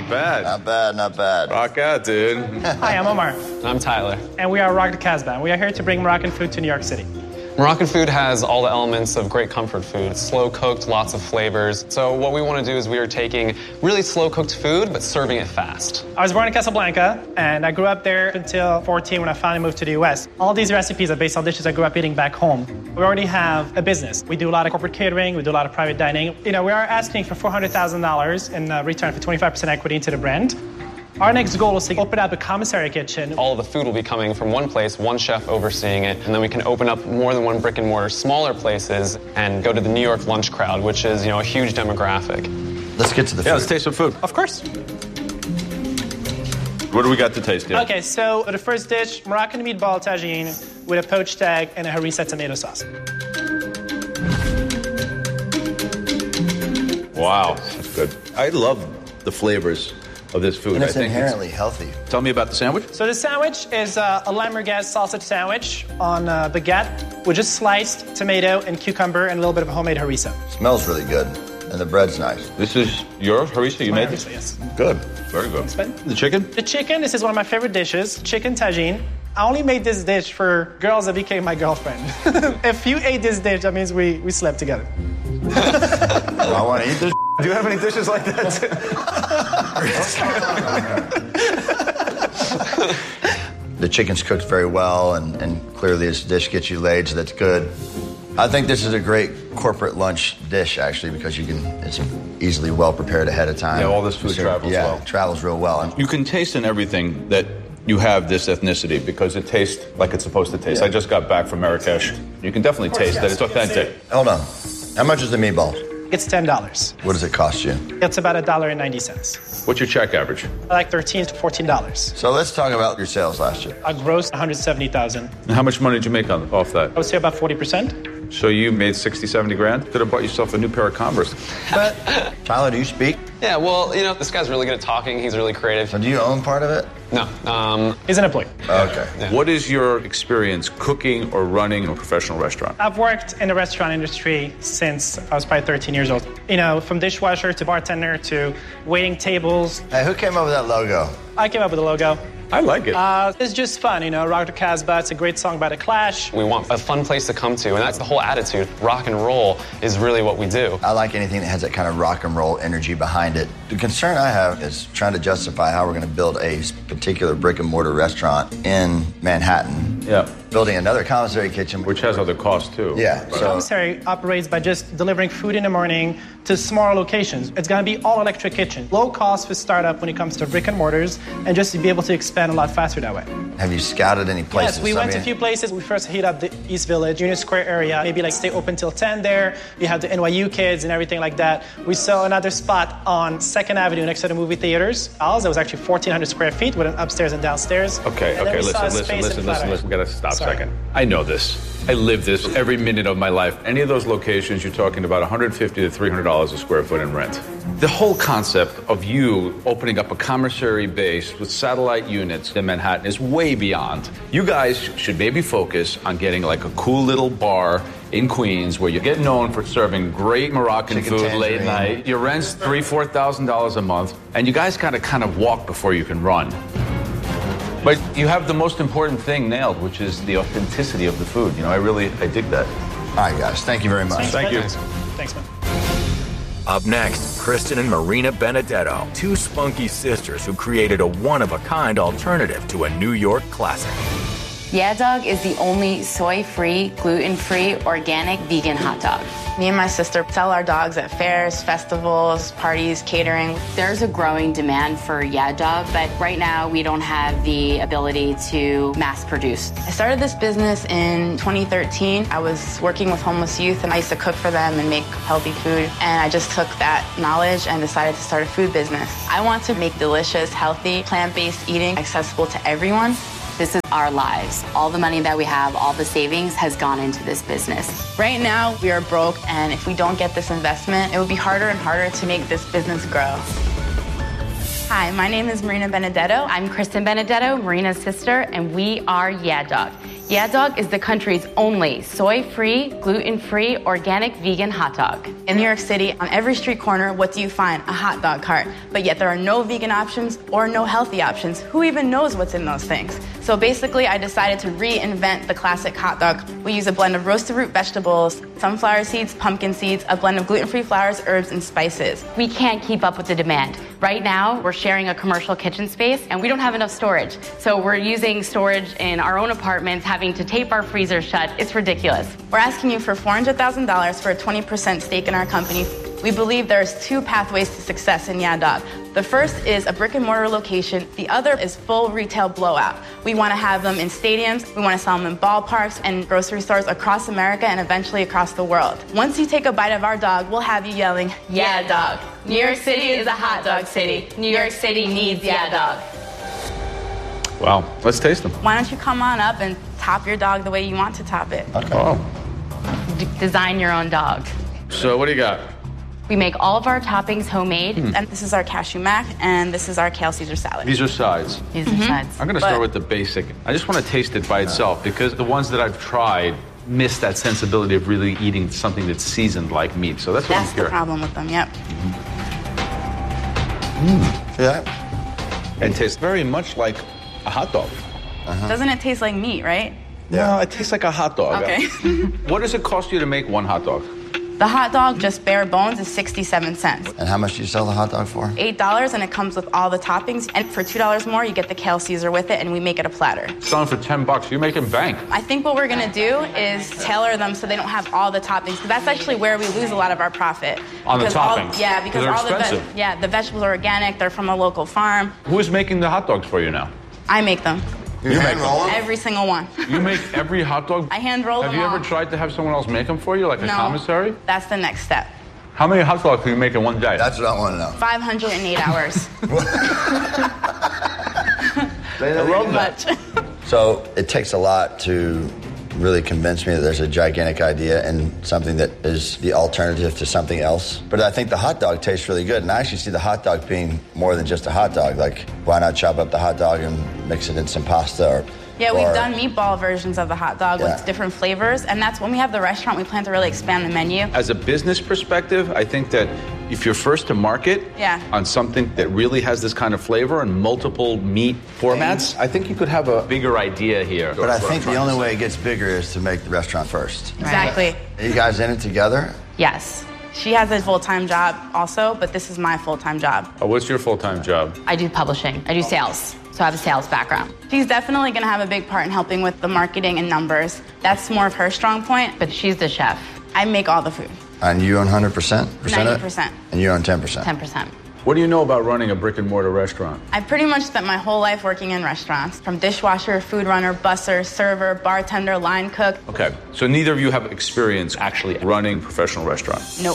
Not bad. Not bad, not bad. Rock out, dude. Hi, I'm Omar. I'm Tyler. And we are Rock the Casbah. We are here to bring Moroccan food to New York City. Moroccan food has all the elements of great comfort food. It's slow cooked, lots of flavors. So what we want to do is we are taking really slow cooked food, but serving it fast. I was born in Casablanca, and I grew up there until 14 when I finally moved to the US. All these recipes are based on dishes I grew up eating back home. We already have a business. We do a lot of corporate catering, we do a lot of private dining. You know, we are asking for $400,000 in return for 25% equity into the brand. Our next goal is to open up a commissary kitchen. All of the food will be coming from one place, one chef overseeing it, and then we can open up more than one brick and mortar, smaller places, and go to the New York lunch crowd, which is, a huge demographic. Let's get to the food. Yeah, let's taste some food. Of course. What do we got to taste here? Okay, so the first dish, Moroccan meatball tagine with a poached egg and a harissa tomato sauce. Wow, that's good. I love the flavors of this food. And it's inherently healthy. Tell me about the sandwich. So the sandwich is a lime merguez sausage sandwich on baguette with just sliced tomato and cucumber and a little bit of homemade harissa. Smells really good, and the bread's nice. This is your harissa? You made Harissa, this? yes. Good. Very good. fun. The chicken? The chicken, this is one of my favorite dishes, chicken tagine. I only made this dish for girls that became my girlfriend. If you ate this dish, that means we slept together. I want to eat this. Do you have any dishes like that? The chicken's cooked very well, and clearly this dish gets you laid, so that's good. I think this is a great corporate lunch dish, actually, because it's easily well prepared ahead of time. Yeah, all this food travels well. Yeah, travels real well. You can taste in everything that you have this ethnicity because it tastes like it's supposed to taste. Yeah. I just got back from Marrakesh. You can definitely taste that it's authentic. Hold on. How much is the meatballs? It's $10. What does it cost you? It's about $1.90. What's your check average? Like $13 to $14. So let's talk about your sales last year. I grossed $170,000. And how much money did you make off that? I would say about 40%. So you made 60, 70 grand? Could have bought yourself a new pair of Converse. But Tyler, do you speak? Yeah, well, this guy's really good at talking. He's really creative. So do you own part of it? No, he's an employee. Okay. Yeah. What is your experience cooking or running a professional restaurant? I've worked in the restaurant industry since I was probably 13 years old. From dishwasher to bartender to waiting tables. Hey, who came up with that logo? I came up with the logo. I like it. It's just fun, Rock the Casbah. It's a great song by The Clash. We want a fun place to come to, and that's the whole attitude. Rock and roll is really what we do. I like anything that has that kind of rock and roll energy behind it. The concern I have is trying to justify how we're going to build a particular brick and mortar restaurant in Manhattan. Yeah. Building another commissary kitchen. Which has other costs, too. Yeah. The commissary operates by just delivering food in the morning to smaller locations. It's going to be all electric kitchen. Low cost for startup when it comes to brick and mortars, and just to be able to expand a lot faster that way. Have you scouted any places? Yes, we went to a few places. We first hit up the East Village, Union Square area, maybe stay open till 10 there. You have the NYU kids and everything like that. We saw another spot on 2nd Avenue next to the movie theaters. That was actually 1,400 square feet with an upstairs and downstairs. Okay, listen. We gotta stop a second. I know this. I live this every minute of my life. Any of those locations, you're talking about $150 to $300 a square foot in rent. The whole concept of you opening up a commissary base with satellite units in Manhattan is way beyond. You guys should maybe focus on getting a cool little bar in Queens where you get known for serving great Moroccan Chicken food tangerine. late night. Your rent's $3,000, $4,000 a month, and you guys gotta kind of walk before you can run. But you have the most important thing nailed, which is the authenticity of the food. I dig that. All right, guys. Thank you very much. Thank you. Thanks, man. Up next, Kristen and Marina Benedetto, two spunky sisters who created a one-of-a-kind alternative to a New York classic. Yeah Dog is the only soy-free, gluten-free, organic, vegan hot dog. Me and my sister sell our dogs at fairs, festivals, parties, catering. There's a growing demand for Yeah Dog, but right now we don't have the ability to mass produce. I started this business in 2013. I was working with homeless youth, and I used to cook for them and make healthy food. And I just took that knowledge and decided to start a food business. I want to make delicious, healthy, plant-based eating accessible to everyone. This is our lives. All the money that we have, all the savings has gone into this business. Right now, we are broke, and if we don't get this investment, it will be harder and harder to make this business grow. Hi, my name is Marina Benedetto. I'm Kristen Benedetto, Marina's sister, and we are Yeah Dog. Yeah Dog is the country's only soy-free, gluten-free, organic vegan hot dog. In New York City, on every street corner, what do you find? A hot dog cart. But yet there are no vegan options or no healthy options. Who even knows what's in those things? So basically, I decided to reinvent the classic hot dog. We use a blend of roasted root vegetables, sunflower seeds, pumpkin seeds, a blend of gluten-free flours, herbs, and spices. We can't keep up with the demand. Right now, we're sharing a commercial kitchen space, and we don't have enough storage. So we're using storage in our own apartments, having to tape our freezer shut. It's ridiculous. We're asking you for $400,000 for a 20% stake in our company. We believe there's two pathways to success in Yeah Dog. The first is a brick and mortar location. The other is full retail blowout. We want to have them in stadiums. We want to sell them in ballparks and grocery stores across America and eventually across the world. Once you take a bite of our dog, we'll have you yelling, Yeah Dog. New York City is a hot dog city. New York City needs Yeah Dog. Wow, let's taste them. Why don't you come on up and top your dog the way you want to top it? Okay. Oh. Design your own dog. So what do you got? We make all of our toppings homemade. And this is our cashew mac, and this is our kale Caesar salad. These are sides. These are sides. I'm going to start with the basic. I just want to taste it by itself because the ones that I've tried miss that sensibility of really eating something that's seasoned like meat. So that's what That's I'm the curious. problem with them, yep. Yeah. It tastes very much like a hot dog. Doesn't it taste like meat, right? No, it tastes like a hot dog. Okay. What does it cost you to make one hot dog? The hot dog, just bare bones, is 67 cents. And how much do you sell the hot dog for? $8, and it comes with all the toppings. And for $2 more, you get the kale Caesar with it, and we make it a platter. Selling for $10, you're making bank. I think what we're gonna do is tailor them so they don't have all the toppings, because that's actually where we lose a lot of our profit. On the Because toppings? because They're all expensive. the vegetables are organic. They're from a local farm. Who's making the hot dogs for you now? I make them, You hand roll them? every single one. You make every hot dog? I hand roll Have them you all. ever tried to have someone else make them for you, like a No, commissary? that's the next step. How many hot dogs can you make in one day? That's what I want to know. 508 hours. I love that. Much. So it takes a lot to really convince me that there's a gigantic idea and something that is the alternative to something else. But I think the hot dog tastes really good, and I actually see the hot dog being more than just a hot dog. Like, why not chop up the hot dog and mix it in some pasta? Yeah, we've done meatball versions of the hot dog with different flavors, and that's when we have the restaurant, we plan to really expand the menu. As a business perspective, I think that if you're first to market on something that really has this kind of flavor and multiple meat formats, I think you could have a bigger idea here. But I think the only way it gets bigger is to make the restaurant first. Exactly. Are you guys in it together? Yes. She has a full-time job also, but this is my full-time job. What's your full-time job? I do publishing. I do sales. So I have a sales background. She's definitely going to have a big part in helping with the marketing and numbers. That's more of her strong point. But she's the chef. I make all the food. And you own 100%? 90%. And you own 10%? 10%. What do you know about running a brick and mortar restaurant? I've pretty much spent my whole life working in restaurants, from dishwasher, food runner, busser, server, bartender, line cook. Okay, so neither of you have experience actually running a professional restaurant. Nope.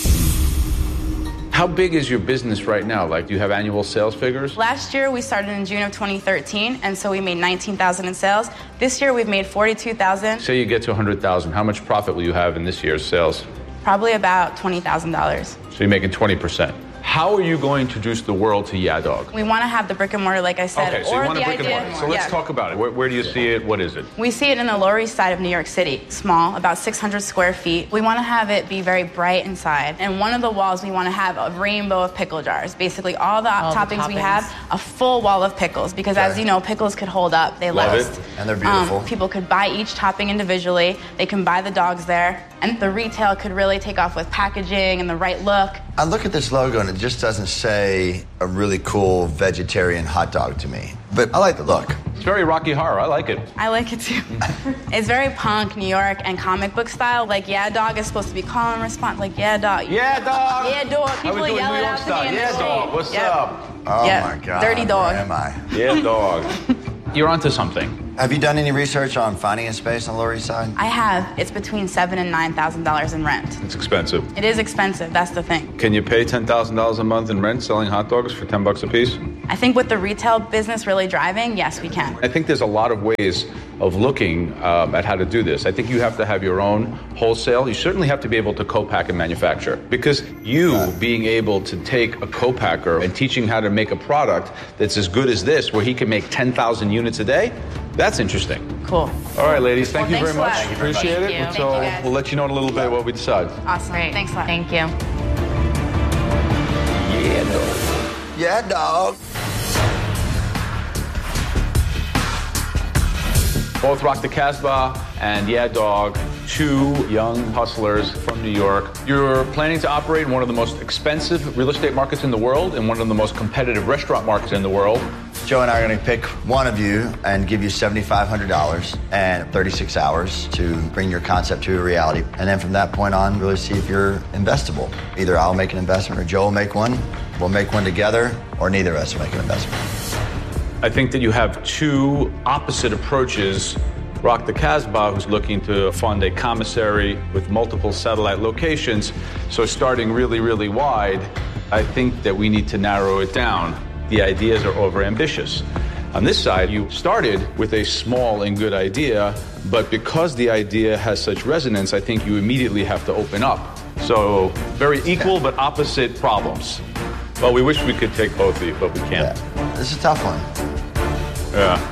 How big is your business right now? Like, do you have annual sales figures? Last year, we started in June of 2013, and so we made $19,000 in sales. This year, we've made $42,000, Say you get to 100,000, how much profit will you have in this year's sales? probably about $20,000. So you're making 20%. How are you going to introduce the world to Yeah Dog? We want to have the brick and mortar, like I said, Okay, so you or want the a brick and idea. mortar. So let's talk about it. Where do you see it? What is it? We see it in the Lower East Side of New York City, small, about 600 square feet. We want to have it be very bright inside. And one of the walls, we want to have a rainbow of pickle jars. Basically, all the toppings we have, a full wall of pickles. Because as you know, pickles could hold up. They Love last. it. And they're beautiful. People could buy each topping individually. They can buy the dogs there. And the retail could really take off with packaging and the right look. I look at this logo and it just doesn't say a really cool vegetarian hot dog to me. But I like the look. It's very Rocky Horror. I like it. I like it too. It's very punk, New York, and comic book style. Like, Yeah Dog is supposed to be call and response. Like, Yeah Dog. Yeah Dog. Yeah Dog. People doing yelling New York out to style. me in the Yeah street. Dog. What's Yep. up? Oh Yeah, my God. dirty dog. Where am I? Yeah Dog. You're onto something. Have you done any research on finding a space on the Lower East Side? I have. It's between $7,000 and $9,000 in rent. It's expensive. It is expensive. That's the thing. Can you pay $10,000 a month in rent selling hot dogs for $10 a piece? I think with the retail business really driving, yes, we can. I think there's a lot of ways of looking at how to do this. I think you have to have your own wholesale. You certainly have to be able to co-pack and manufacture. Because you being able to take a co-packer and teaching how to make a product that's as good as this, where he can make 10,000 units a day, That's interesting. Cool. All right, ladies, thank you Well, very much. thanks a lot. Appreciate Thank it. you. So Thank you, guys. we'll let you know in a little bit what we decide. Awesome. Great. Thanks a lot. Thank you. Yeah, dog. Both Rock the Casbah and Yeah Dog, two young hustlers from New York. You're planning to operate in one of the most expensive real estate markets in the world and one of the most competitive restaurant markets in the world. Joe and I are going to pick one of you and give you $7,500 and 36 hours to bring your concept to a reality. And then from that point on, really see if you're investable. Either I'll make an investment or Joe will make one. We'll make one together, or neither of us will make an investment. I think that you have two opposite approaches. Rock the Casbah, who's looking to fund a commissary with multiple satellite locations. So starting really, really wide, I think that we need to narrow it down. The ideas are overambitious. On this side, you started with a small and good idea, but because the idea has such resonance, I think you immediately have to open up. So very equal but opposite problems. Well, we wish we could take both of you, but we can't. Yeah. This is a tough one. Yeah.